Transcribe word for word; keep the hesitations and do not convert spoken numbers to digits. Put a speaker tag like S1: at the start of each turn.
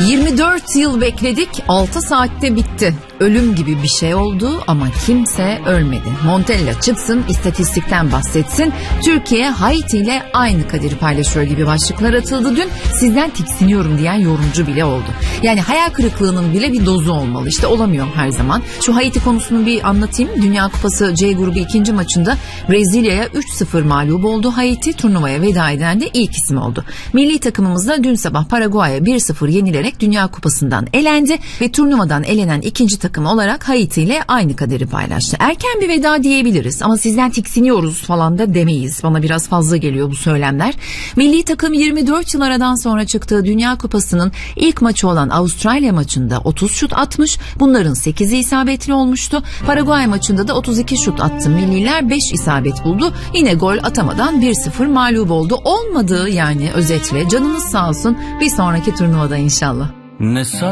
S1: yirmi dört yıl bekledik, altı saatte bitti. Ölüm gibi bir şey oldu ama kimse ölmedi. Montella çıksın, istatistikten bahsetsin. Türkiye Haiti ile aynı kaderi paylaşıyor gibi başlıklar atıldı dün. Sizden tiksiniyorum diyen yorumcu bile oldu. Yani hayal kırıklığının bile bir dozu olmalı. İşte olamıyor her zaman. Şu Haiti konusunu bir anlatayım. Dünya Kupası C grubu ikinci maçında Brezilya'ya üç sıfır mağlup oldu. Haiti turnuvaya veda eden de ilk isim oldu. Milli takımımız da dün sabah Paraguay'a bir sıfır yenilerek Dünya Kupası'ndan elendi ve turnuvadan elenen ikinci takım olarak Haiti ile aynı kaderi paylaştı. Erken bir veda diyebiliriz ama sizden tiksiniyoruz falan da demeyiz. Bana biraz fazla geliyor bu söylemler. Milli takım yirmi dört yıl aradan sonra çıktığı Dünya Kupası'nın ilk maçı olan Avustralya maçında otuz şut atmış. Bunların sekizi isabetli olmuştu. Paraguay maçında da otuz iki şut attı. Milliler beş isabet buldu. Yine gol atamadan bir sıfır mağlup oldu. Olmadığı yani özetle canınız sağ olsun, bir sonraki turnuvada inşallah. Ne